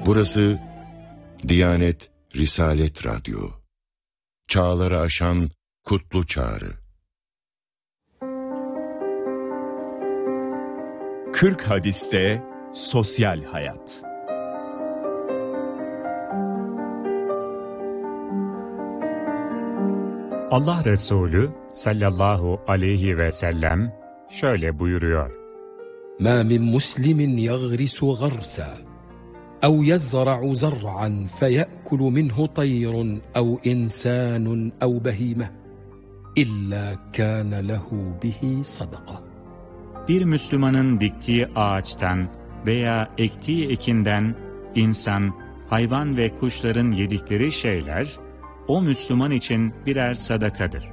Burası Diyanet Risalet Radyo. Çağları aşan kutlu çağrı. 40 hadiste sosyal hayat. Allah Resulü sallallahu aleyhi ve sellem şöyle buyuruyor: مَا مِنْ مُسْلِمٍ يَغْرِسُ غَرْسًا اَوْ يَزْرَعُ زَرْعًا فَيَأْكُلُ مِنْهُ طَيْرٌ اَوْ اِنْسَانٌ اَوْ بَهِيمَةٌ اِلَّا كَانَ لَهُ بِهِ صَدَقَةٌ. Bir Müslümanın diktiği ağaçtan veya ektiği ekinden insan, hayvan ve kuşların yedikleri şeyler, o Müslüman için birer sadakadır.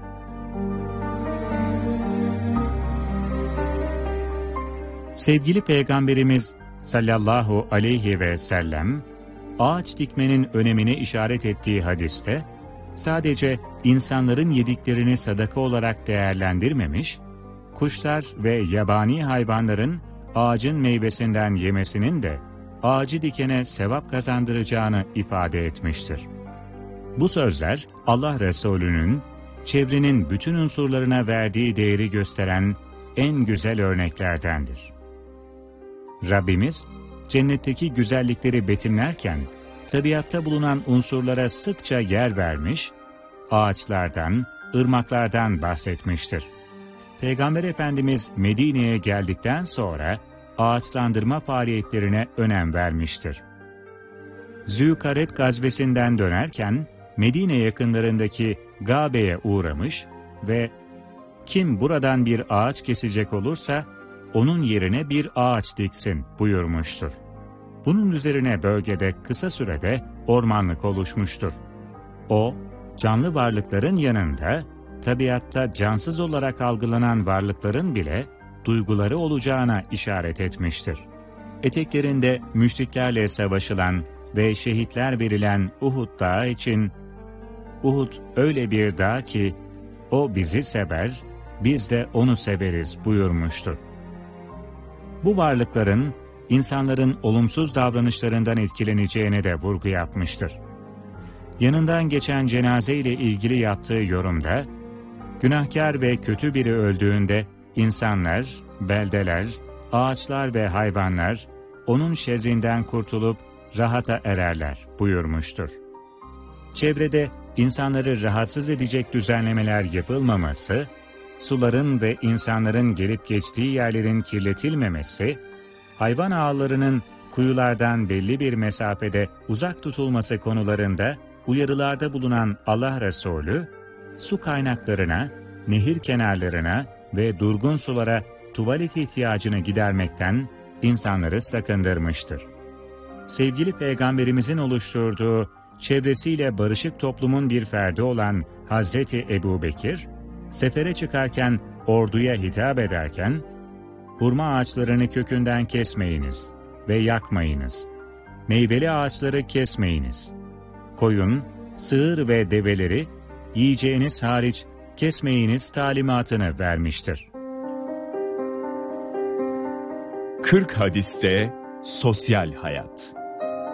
Sevgili Peygamberimiz sallallahu aleyhi ve sellem, ağaç dikmenin önemini işaret ettiği hadiste, sadece insanların yediklerini sadaka olarak değerlendirmemiş, kuşlar ve yabani hayvanların ağacın meyvesinden yemesinin de ağacı dikene sevap kazandıracağını ifade etmiştir. Bu sözler Allah Resulü'nün çevrenin bütün unsurlarına verdiği değeri gösteren en güzel örneklerdendir. Rabbimiz cennetteki güzellikleri betimlerken tabiatta bulunan unsurlara sıkça yer vermiş, ağaçlardan, ırmaklardan bahsetmiştir. Peygamber Efendimiz Medine'ye geldikten sonra ağaçlandırma faaliyetlerine önem vermiştir. Zülkaret gazvesinden dönerken Medine yakınlarındaki Gabe'ye uğramış ve kim buradan bir ağaç kesecek olursa onun yerine bir ağaç diksin buyurmuştur. Bunun üzerine bölgede kısa sürede ormanlık oluşmuştur. O, canlı varlıkların yanında tabiatta cansız olarak algılanan varlıkların bile duyguları olacağına işaret etmiştir. Eteklerinde müşriklerle savaşılan ve şehitler verilen Uhud Dağı için, Uhud öyle bir dağ ki o bizi sever, biz de onu severiz buyurmuştur. Bu varlıkların insanların olumsuz davranışlarından etkileneceğine de vurgu yapmıştır. Yanından geçen cenaze ile ilgili yaptığı yorumda, günahkar ve kötü biri öldüğünde insanlar, beldeler, ağaçlar ve hayvanlar onun şerrinden kurtulup rahata ererler buyurmuştur. Çevrede insanları rahatsız edecek düzenlemeler yapılmaması, suların ve insanların gelip geçtiği yerlerin kirletilmemesi, hayvan ağlarının kuyulardan belli bir mesafede uzak tutulması konularında uyarılarda bulunan Allah Resulü, su kaynaklarına, nehir kenarlarına ve durgun sulara tuvalet ihtiyacını gidermekten insanları sakındırmıştır. Sevgili Peygamberimizin oluşturduğu, çevresiyle barışık toplumun bir ferdi olan Hazreti Ebubekir, sefere çıkarken orduya hitap ederken, hurma ağaçlarını kökünden kesmeyiniz ve yakmayınız. Meyveli ağaçları kesmeyiniz. Koyun, sığır ve develeri yiyeceğiniz hariç kesmeyiniz talimatını vermiştir. 40 hadiste sosyal hayat.